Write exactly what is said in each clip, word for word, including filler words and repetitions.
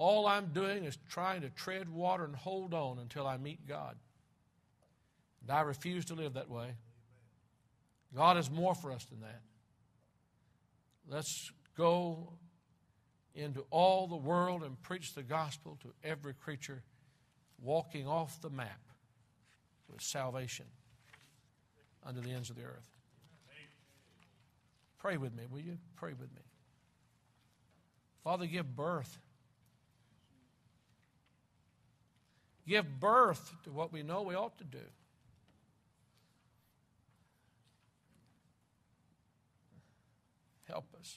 all I'm doing is trying to tread water and hold on until I meet God. And I refuse to live that way. God is more for us than that. Let's go into all the world and preach the gospel to every creature, walking off the map with salvation under the ends of the earth. Pray with me, will you? Pray with me. Father, give birth. Give birth to what we know we ought to do. Help us.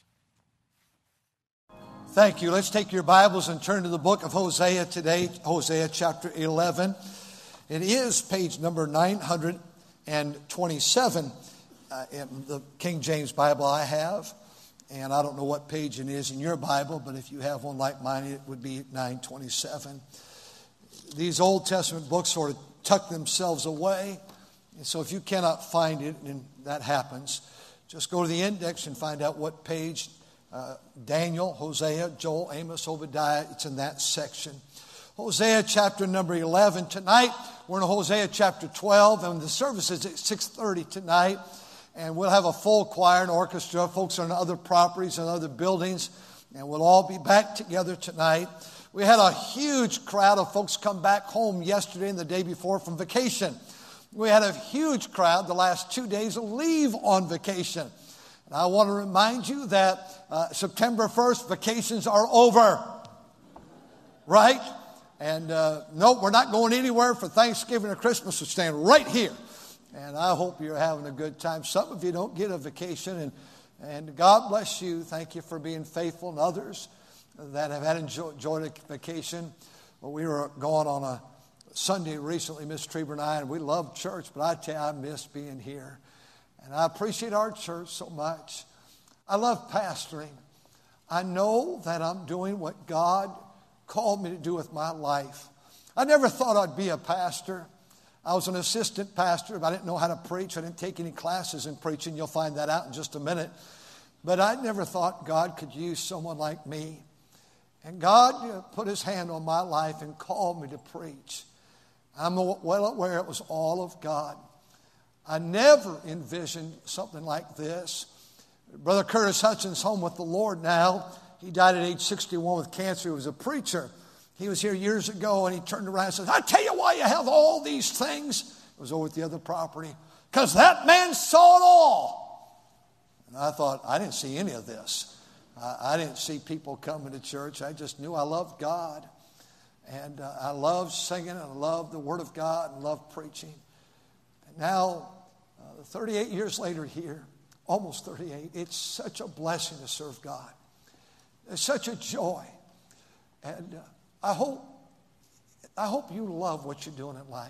Thank you. Let's take your Bibles and turn to the book of Hosea today, Hosea chapter eleven. It is page number nine hundred twenty-seven uh, in the King James Bible I have. And I don't know what page it is in your Bible, but if you have one like mine, it would be nine twenty-seven. These Old Testament books sort of tuck themselves away. And so if you cannot find it, and that happens, just go to the index and find out what page. Uh, Daniel, Hosea, Joel, Amos, Obadiah, it's in that section. Hosea chapter number eleven. Tonight, we're in Hosea chapter twelve, and the service is at six thirty tonight. And we'll have a full choir and orchestra. Folks are on other properties and other buildings, and we'll all be back together tonight. We had a huge crowd of folks come back home yesterday and the day before from vacation. We had a huge crowd the last two days leave on vacation. And I want to remind you that uh, September first, vacations are over. Right? And uh, no, we're not going anywhere for Thanksgiving or Christmas. We're staying right here. And I hope you're having a good time. Some of you don't get a vacation. And, and God bless you. Thank you for being faithful. And others that have had enjoy, enjoyed a vacation. Well, we were going on a Sunday recently, Miss Trieber and I, and we loved church. But I tell you, I miss being here. And I appreciate our church so much. I love pastoring. I know that I'm doing what God called me to do with my life. I never thought I'd be a pastor. I was an assistant pastor, but I didn't know how to preach. I didn't take any classes in preaching. You'll find that out in just a minute. But I never thought God could use someone like me. And God you know, put his hand on my life and called me to preach. I'm well aware it was all of God. I never envisioned something like this. Brother Curtis Hutchins home with the Lord now. He died at age sixty-one with cancer. He was a preacher. He was here years ago, and he turned around and said, I tell you why you have all these things. It was over at the other property. Because that man saw it all. And I thought, I didn't see any of this. I, I didn't see people coming to church. I just knew I loved God. And uh, I loved singing, and I loved the Word of God, and loved preaching. And now, uh, thirty-eight years later here, almost thirty-eight, it's such a blessing to serve God. It's such a joy. And uh, I hope, I hope you love what you're doing in life.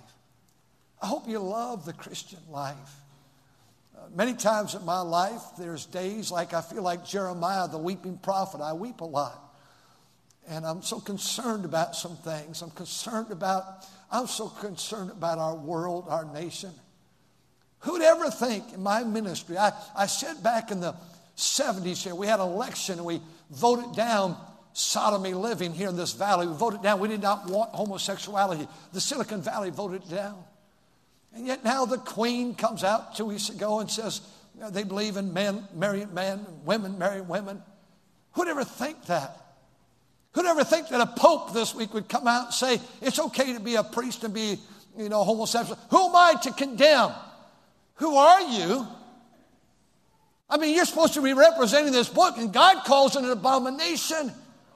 I hope you love the Christian life. Uh, many times in my life, there's days like I feel like Jeremiah, the weeping prophet. I weep a lot. And I'm so concerned about some things. I'm concerned about, I'm so concerned about our world, our nation. Who'd ever think in my ministry, I, I said back in the seventies here, we had an election and we voted down sodomy living here in this valley. We voted down. We did not want homosexuality. The Silicon Valley voted it down. And yet now the Queen comes out two weeks ago and says you know, they believe in men marrying men, women marrying women. Who'd ever think that? Who'd ever think that a pope this week would come out and say it's okay to be a priest and be, you know, homosexual? Who am I to condemn? Who are you? I mean, you're supposed to be representing this book, and God calls it an abomination.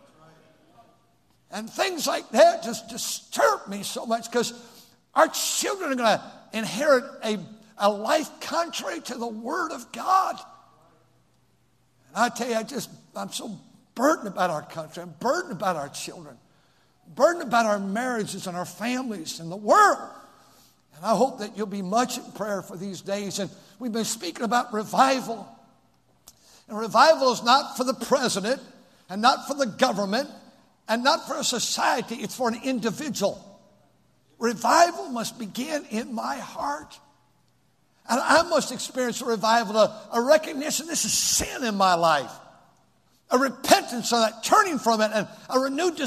And things like that just disturb me so much because our children are going to inherit a, a life contrary to the Word of God. And I tell you, I just, I'm so burdened about our country. I'm burdened about our children. I'm burdened about our marriages and our families and the world. And I hope that you'll be much in prayer for these days. And we've been speaking about revival. And revival is not for the president and not for the government and not for a society. It's for an individual. Revival must begin in my heart. And I must experience a revival, a, a recognition this is sin in my life. A repentance of that, turning from it, and a renewed